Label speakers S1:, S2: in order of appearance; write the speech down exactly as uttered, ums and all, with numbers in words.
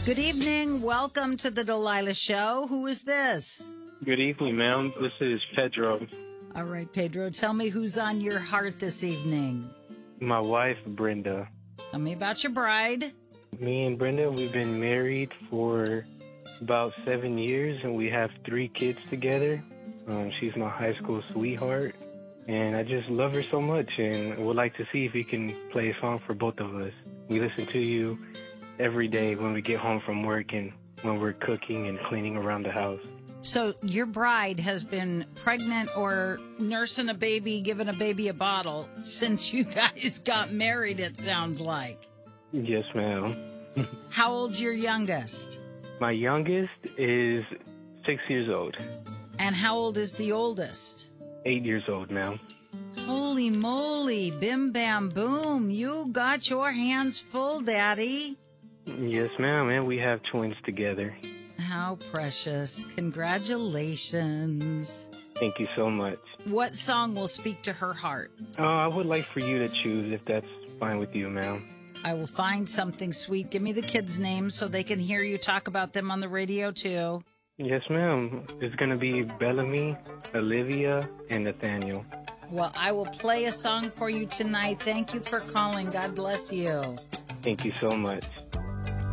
S1: Good evening. Welcome to the Delilah Show. Who is this?
S2: Good evening, ma'am. This is Pedro.
S1: All right, Pedro, tell me who's on your heart this evening.
S2: My wife, Brenda.
S1: Tell me about your bride.
S2: Me and Brenda, we've been married for about seven years, and we have three kids together. Um, she's my high school sweetheart, and I just love her so much, and would like to see if we can play a song for both of us. We listen to you every day when we get home from work and when we're cooking and cleaning around the house.
S1: So your bride has been pregnant or nursing a baby, giving a baby a bottle since you guys got married, it sounds like.
S2: Yes, ma'am.
S1: How old's your youngest?
S2: My youngest is six years old.
S1: And how old is the oldest?
S2: Eight years old, ma'am.
S1: Holy moly, bim bam boom. You got your hands full, Daddy.
S2: Yes, ma'am, and we have twins together.
S1: How precious. Congratulations.
S2: Thank you so much.
S1: What song will speak to her heart?
S2: Uh, I would like for you to choose, if that's fine with you, ma'am.
S1: I will find something sweet. Give me the kids' names so they can hear you talk about them on the radio, too.
S2: Yes, ma'am. It's going to be Bellamy, Olivia, and Nathaniel.
S1: Well, I will play a song for you tonight. Thank you for calling. God bless you.
S2: Thank you so much.